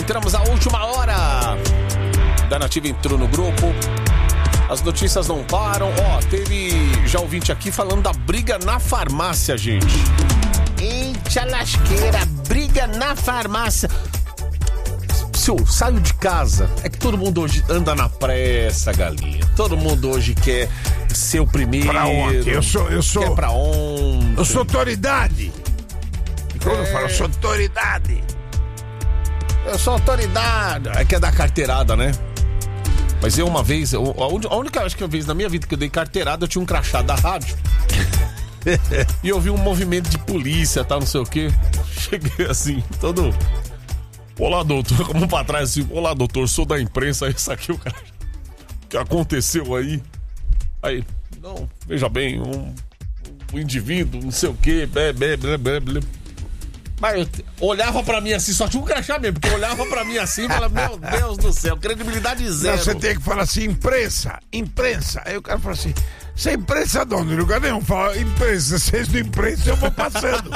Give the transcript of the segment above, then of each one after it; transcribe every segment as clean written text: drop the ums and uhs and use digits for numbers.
entramos à última hora. Da Nativa entrou no grupo. As notícias não param. Teve já ouvinte aqui falando da briga na farmácia, gente. Eita lasqueira, briga na farmácia. Se eu saio de casa, é que todo mundo hoje anda na pressa, galinha. Todo mundo hoje quer ser o primeiro. Pra ontem, eu sou. Quer pra ontem. Eu sou autoridade. E quando eu falo, eu sou autoridade. Eu sou autoridade. É que é da carteirada, né? Mas eu uma vez, a única acho que eu vez na minha vida que eu dei carteirada, eu tinha um crachá da rádio. E eu vi um movimento de polícia, tá, não sei o quê. Cheguei assim, todo... Olá, doutor, como pra trás assim. Olá, doutor, sou da imprensa, isso aqui o cara... O que aconteceu aí? Aí, não, veja bem, um indivíduo, não sei o quê, blé. Mas eu olhava pra mim assim, só tinha um crachá mesmo, porque eu olhava pra mim assim e falava, meu Deus do céu, credibilidade zero. Não, você tem que falar assim, imprensa. Aí o cara fala assim, você é imprensa de onde? Lugar nenhum, fala imprensa, vocês do imprensa eu vou passando.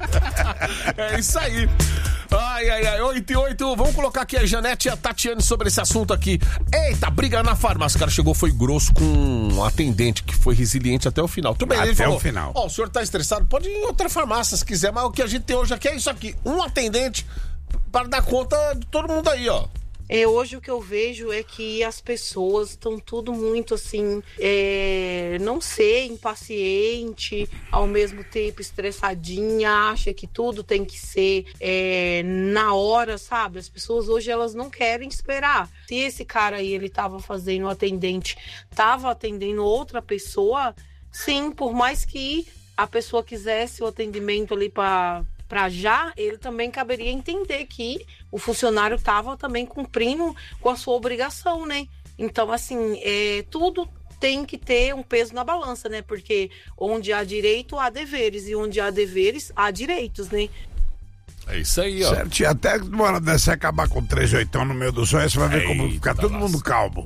É isso aí. Ai, 8 e 8, vamos colocar aqui a Janete e a Tatiane sobre esse assunto aqui. Eita, briga na farmácia. O cara chegou, foi grosso com um atendente que foi resiliente até o final. Tudo bem, ele falou, o final. O senhor tá estressado, pode ir em outra farmácia se quiser, mas o que a gente tem hoje aqui é isso aqui. Um atendente para dar conta de todo mundo aí, ó. Hoje o que eu vejo é que as pessoas estão tudo muito assim, não sei, impaciente, ao mesmo tempo estressadinha, acha que tudo tem que ser na hora, sabe? As pessoas hoje elas não querem esperar. Se esse cara aí, ele tava fazendo atendendo outra pessoa, sim, por mais que a pessoa quisesse o atendimento ali para já, ele também caberia entender que o funcionário estava também cumprindo com a sua obrigação, né? Então, assim, tudo tem que ter um peso na balança, né? Porque onde há direito, há deveres. E onde há deveres, há direitos, né? É isso aí, ó. Certo, e até uma hora dessa acabar com 3 oitão no meio do sonho, você vai ver como ficar todo mundo calmo.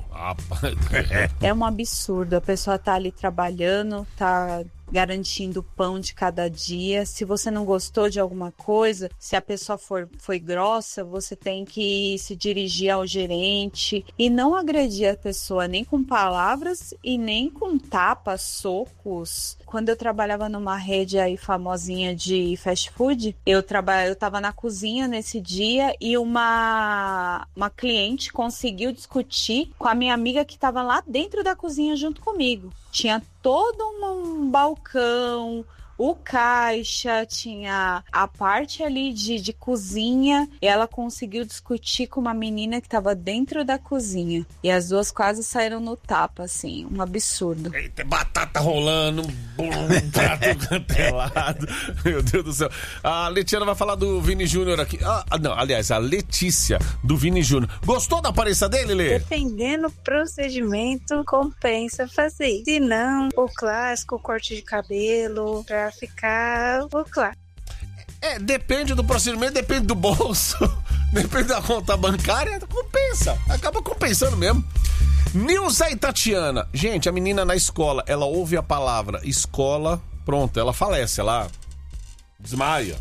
É um absurdo, a pessoa tá ali trabalhando, tá garantindo o pão de cada dia. Se você não gostou de alguma coisa, se a pessoa foi grossa, você tem que se dirigir ao gerente e não agredir a pessoa nem com palavras e nem com tapas, socos. Quando eu trabalhava numa rede aí famosinha de fast food, eu tava na cozinha nesse dia e uma cliente conseguiu discutir com a minha amiga que estava lá dentro da cozinha junto comigo. Tinha todo um balcão, o caixa, tinha a parte ali de cozinha, e ela conseguiu discutir com uma menina que estava dentro da cozinha. E as duas quase saíram no tapa, assim, um absurdo. Eita, batata rolando, prato cantelado. Meu Deus do céu. A Letiana vai falar do Vini Júnior aqui. Aliás, a Letícia do Vini Júnior. Gostou da aparência dele, Lê? Dependendo do procedimento, compensa fazer. Se não, o clássico, o corte de cabelo, pra ficar o clássico. Depende do procedimento, depende do bolso, depende da conta bancária, compensa, acaba compensando mesmo. Nilza e Tatiana, gente, a menina na escola, ela ouve a palavra escola, pronto, ela falece, ela desmaia.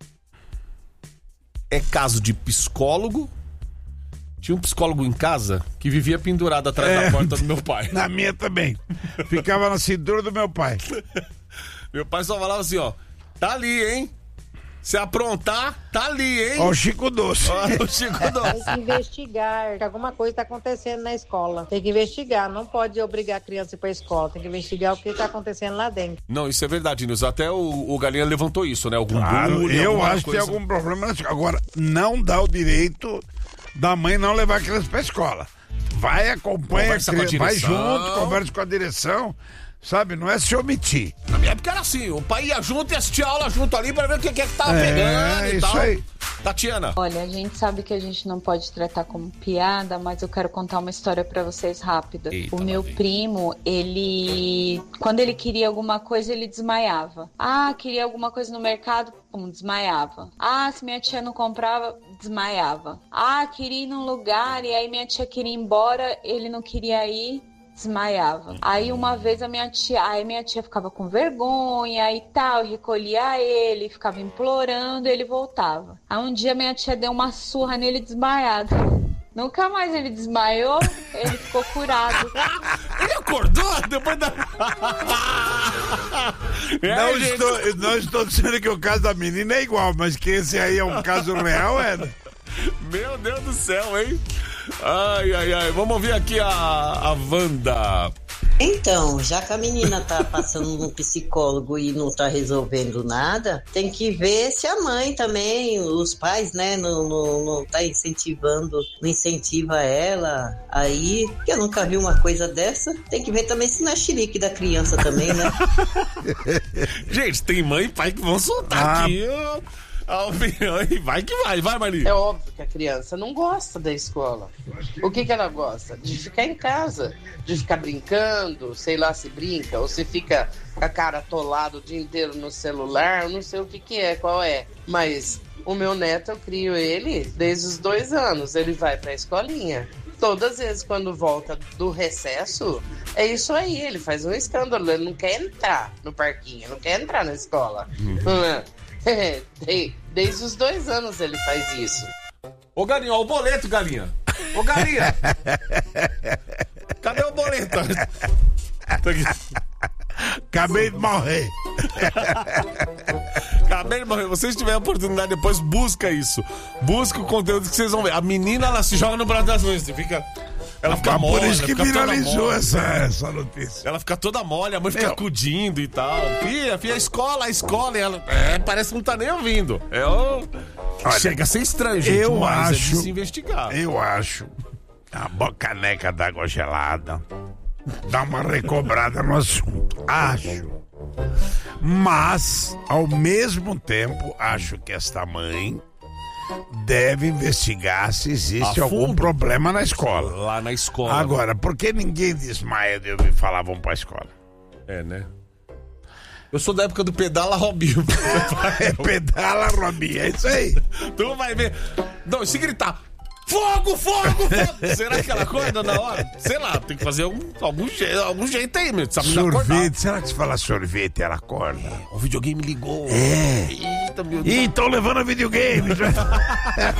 É caso de psicólogo. Tinha um psicólogo em casa que vivia pendurado atrás da porta do meu pai. Na minha também, ficava na cintura do meu pai. Meu pai só falava assim, ó, tá ali, hein? Se aprontar, tá ali, hein? Ó o Chico Doce. Ó o Chico Doce. Tem que investigar, que alguma coisa tá acontecendo na escola. Tem que investigar, não pode obrigar a criança a ir pra escola. Tem que investigar o que tá acontecendo lá dentro. Não, isso é verdade, Nilson. Até o Galinha levantou isso, né? Algum bullying, eu acho coisa... que tem algum problema na escola. Agora, não dá o direito da mãe não levar a criança pra escola. Vai, acompanha a criança, vai junto, conversa com a direção. Sabe, não é se omitir. Na minha época era assim, o pai ia junto e assistia a aula junto ali pra ver o que é que tava pegando e isso tal. Aí. Tatiana. Olha, a gente sabe que a gente não pode tratar como piada, mas eu quero contar uma história pra vocês rápida. Eita, o meu primo, quando ele queria alguma coisa, ele desmaiava. Queria alguma coisa no mercado, desmaiava. Se minha tia não comprava, desmaiava. Queria ir num lugar e aí minha tia queria ir embora, ele não queria ir, desmaiava. Aí uma vez a minha tia ficava com vergonha e tal, recolhia ele, ficava implorando, ele voltava. Aí um dia minha tia deu uma surra nele desmaiado. Nunca mais ele desmaiou, ele ficou curado. Ele acordou depois da... Não estou dizendo que o caso da menina é igual, mas que esse aí é um caso real, né? Meu Deus do céu, hein? Ai. Vamos ouvir aqui a Wanda. Então, já que a menina tá passando no psicólogo e não tá resolvendo nada, tem que ver se a mãe também, os pais, né, não tá incentivando, não incentiva ela aí, que eu nunca vi uma coisa dessa. Tem que ver também se não é xerique da criança também, né? Gente, tem mãe e pai que vão soltar aqui a opinião e vai que vai, Marli. É óbvio que a criança não gosta da escola. O que ela gosta? De ficar em casa, de ficar brincando, sei lá se brinca, ou se fica com a cara atolada o dia inteiro no celular, eu não sei o que é, qual é. Mas o meu neto, eu crio ele desde os 2 anos, ele vai pra escolinha. Todas as vezes quando volta do recesso, é isso aí, ele faz um escândalo, ele não quer entrar no parquinho, não quer entrar na escola. Desde os 2 anos ele faz isso. Ô Galinha, ó o boleto, Galinha. Ô Galinha. Cadê o boleto? Acabei de morrer. Acabei de morrer. Vocês tiverem a oportunidade, depois busca isso. Busca o conteúdo que vocês vão ver. A menina, ela se joga no braço das mães. Ela fica mole. Por isso que viralizou essa notícia. Ela fica toda mole, a mãe fica acudindo e tal. Filha, a escola. E ela, parece que não tá nem ouvindo. Olha, chega a ser estranho, gente. Eu acho. É de se investigar. Eu acho. A caneca d'água gelada. Dá uma recobrada no assunto. Acho. Mas, ao mesmo tempo, acho que esta mãe deve investigar se existe algum problema na escola. Lá na escola. Agora, por que ninguém desmaia de ouvir falar vão pra escola? É, né? Eu sou da época do Pedala Robinho. Pedala Robinho, é isso aí. Tu vai ver. Não, se gritar fogo! Será que ela acorda na hora? Sei lá, tem que fazer algum jeito aí, meu. Sorvete, será que se falar sorvete ela acorda? O videogame ligou. É. Eita, meu Deus. Ih, tô levando videogame.